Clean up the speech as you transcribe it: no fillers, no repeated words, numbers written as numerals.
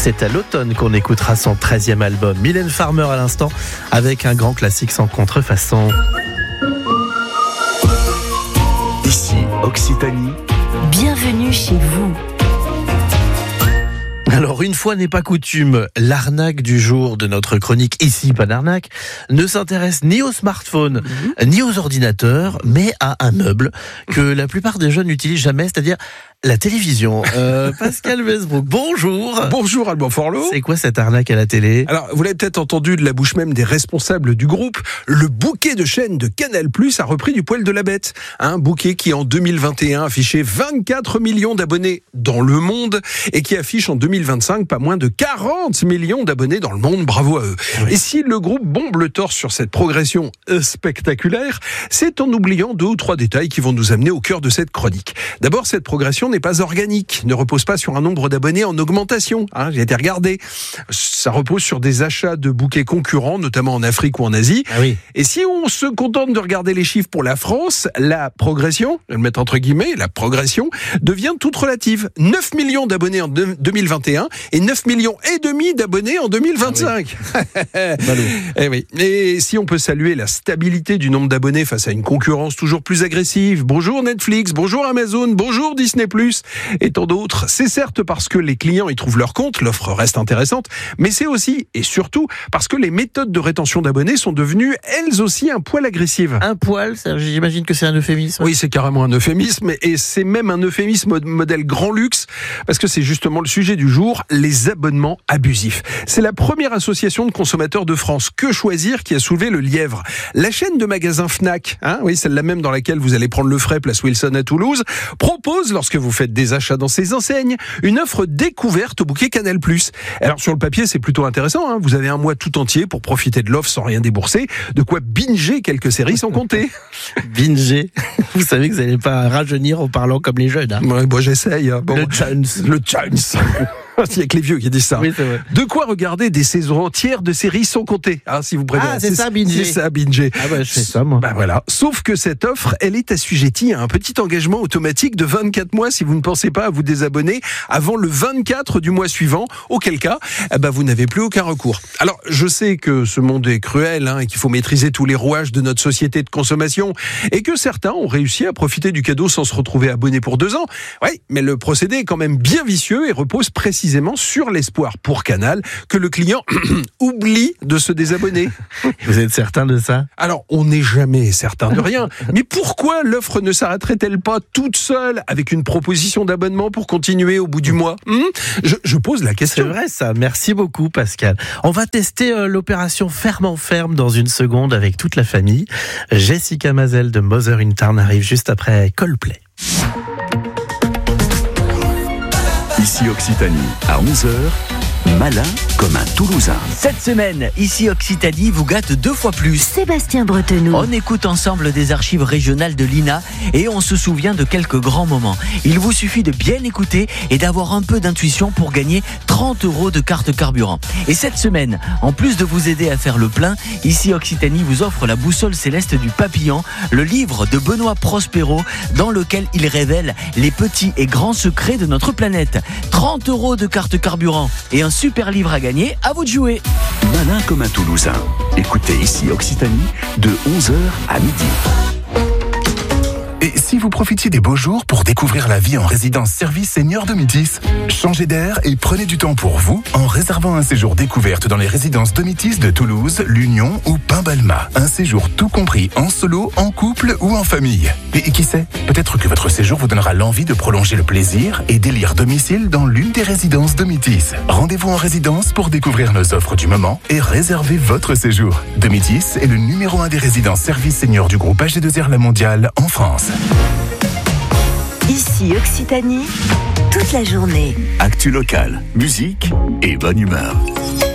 C'est à l'automne qu'on écoutera son 13e album. Mylène Farmer à l'instant, avec un grand classique sans contrefaçon. Ici, Occitanie. Bienvenue chez vous. Alors, une fois n'est pas coutume, l'arnaque du jour de notre chronique Ici, pas d'arnaque, ne s'intéresse ni aux smartphones, ni aux ordinateurs, mais à un meuble que la plupart des jeunes n'utilisent jamais, c'est-à-dire la télévision. Pascal Westbrook, bonjour. Bonjour Alban Forlot. C'est quoi cette arnaque à la télé ? Alors, vous l'avez peut-être entendu de la bouche même des responsables du groupe, le bouquet de chaînes de Canal+ a repris du poil de la bête. Un bouquet qui en 2021 affichait 24 millions d'abonnés dans le monde et qui affiche en 2025 pas moins de 40 millions d'abonnés dans le monde. Bravo à eux. Oui. Et si le groupe bombe le torse sur cette progression spectaculaire, c'est en oubliant 2 ou 3 détails qui vont nous amener au cœur de cette chronique. D'abord, cette progression n'est pas organique, ne repose pas sur un nombre d'abonnés en augmentation. J'ai été regardé. Ça repose sur des achats de bouquets concurrents, notamment en Afrique ou en Asie. Ah oui. Et si on se contente de regarder les chiffres pour la France, la progression, je vais le mettre entre guillemets, la progression devient toute relative. 9 millions d'abonnés en 2021 et 9 millions et demi d'abonnés en 2025. Ah oui. Et oui. Et si on peut saluer la stabilité du nombre d'abonnés face à une concurrence toujours plus agressive, bonjour Netflix, bonjour Amazon, bonjour Disney+, et tant d'autres, c'est certes parce que les clients y trouvent leur compte, l'offre reste intéressante, mais c'est aussi et surtout parce que les méthodes de rétention d'abonnés sont devenues elles aussi un poil agressives. Un poil, j'imagine que c'est un euphémisme. Oui, c'est carrément un euphémisme, et c'est même un euphémisme modèle grand luxe, parce que c'est justement le sujet du jour, les abonnements abusifs. C'est la première association de consommateurs de France, Que Choisir, qui a soulevé le lièvre. La chaîne de magasins Fnac, oui, celle-là même dans laquelle vous allez prendre le frais, place Wilson à Toulouse, propose, lorsque vous faites des achats dans ses enseignes, une offre découverte au bouquet Canal+. Alors sur le papier, c'est plutôt intéressant, vous avez un mois tout entier pour profiter de l'offre sans rien débourser, de quoi binger quelques séries sans compter. Binger. Vous savez que vous n'allez pas rajeunir en parlant comme les jeunes. Ouais, bon, j'essaye. Bon, le chance. Il y a que les vieux qui disent ça. Oui, c'est vrai. De quoi regarder des saisons entières de séries sans compter, si vous préférez. Ah, c'est ça, binger. C'est ça, binger. Ah bah, je fais ça, moi. Voilà. Sauf que cette offre, elle est assujettie à un petit engagement automatique de 24 mois si vous ne pensez pas à vous désabonner avant le 24 du mois suivant, auquel cas, vous n'avez plus aucun recours. Alors, je sais que ce monde est cruel, et qu'il faut maîtriser tous les rouages de notre société de consommation, et que certains ont réussi à profiter du cadeau sans se retrouver abonnés pour 2 ans. Oui, mais le procédé est quand même bien vicieux et repose précisément sur l'espoir pour Canal que le client oublie de se désabonner. Vous êtes certain de ça ? Alors, on n'est jamais certain de rien. Mais pourquoi l'offre ne s'arrêterait-elle pas toute seule avec une proposition d'abonnement pour continuer au bout du mois ? Je pose la question. C'est vrai ça. Merci beaucoup Pascal. On va tester l'opération Ferme en Ferme dans une seconde avec toute la famille. Jessica Mazel de Mother in Town arrive juste après Coldplay. Ici Occitanie, à 11h, malin comme un Toulousain. Cette semaine, Ici Occitanie vous gâte 2 fois plus. Sébastien Bretenoux. On écoute ensemble des archives régionales de l'INA et on se souvient de quelques grands moments. Il vous suffit de bien écouter et d'avoir un peu d'intuition pour gagner 30 € de carte carburant. Et cette semaine, en plus de vous aider à faire le plein, Ici Occitanie vous offre la boussole céleste du papillon, le livre de Benoît Prospero, dans lequel il révèle les petits et grands secrets de notre planète. 30 € de carte carburant et un super livre à gagner, à vous de jouer. Malin comme un Toulousain. Écoutez Ici Occitanie de 11h à midi. Et si vous profitiez des beaux jours pour découvrir la vie en résidence service senior Domitis, changez d'air et prenez du temps pour vous en réservant un séjour découverte dans les résidences Domitis de Toulouse, l'Union ou Pain-Balma. Un séjour tout compris en solo, en couple ou en famille. Et qui sait, peut-être que votre séjour vous donnera l'envie de prolonger le plaisir et d'élire domicile dans l'une des résidences Domitis. Rendez-vous en résidence pour découvrir nos offres du moment et réserver votre séjour. Domitis est le numéro 1 des résidences service senior du groupe AG2R La Mondiale en France. Ici Occitanie, toute la journée. Actu locale, musique et bonne humeur.